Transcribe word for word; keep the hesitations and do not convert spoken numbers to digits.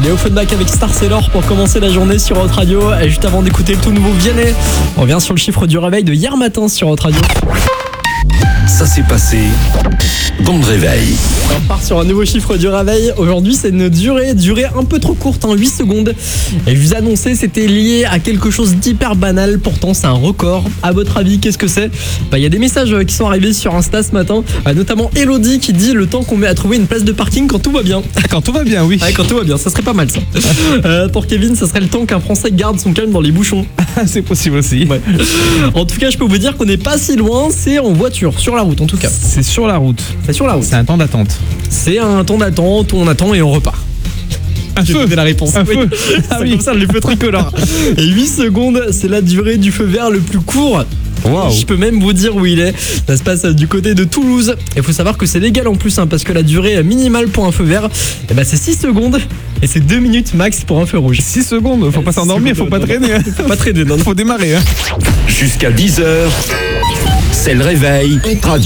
Léo Offenbach avec Star Sailor pour commencer la journée sur Hot Radio. Et juste avant d'écouter le tout nouveau Vianney, on revient sur le chiffre du réveil de hier matin sur Hot Radio. Ça s'est passé dans le réveil. On repart sur un nouveau chiffre du réveil. Aujourd'hui, c'est une durée, durée un peu trop courte, hein, huit secondes. Et je vous annonçais, c'était lié à quelque chose d'hyper banal. Pourtant, c'est un record. À votre avis, qu'est-ce que c'est ? Bah, y a des messages qui sont arrivés sur Insta ce matin, euh, notamment Elodie qui dit le temps qu'on met à trouver une place de parking quand tout va bien. Quand tout va bien, oui. Ouais, quand tout va bien, ça serait pas mal ça. Euh, pour Kevin, ça serait le temps qu'un Français garde son calme dans les bouchons. C'est possible aussi. Ouais. En tout cas, je peux vous dire qu'on n'est pas si loin. C'est en voiture, sur la route en tout cas. C'est sur la route. C'est sur la route. C'est un temps d'attente. C'est un temps d'attente, on attend et on repart. Un J'ai feu. donné la réponse. Un Oui. feu. C'est Ah oui. comme ça, les feux tricolores. Et huit secondes, c'est la durée du feu vert le plus court. Waouh. Je peux même vous dire où il est. Ça se passe du côté de Toulouse. Il faut savoir que c'est légal en plus, hein, parce que la durée minimale pour un feu vert, eh ben, c'est six secondes. Et c'est deux minutes max pour un feu rouge. six secondes, faut pas s'endormir, faut pas traîner. hein. Faut pas traîner, non, non. Faut démarrer. Hein. Jusqu'à dix heures, c'est le réveil.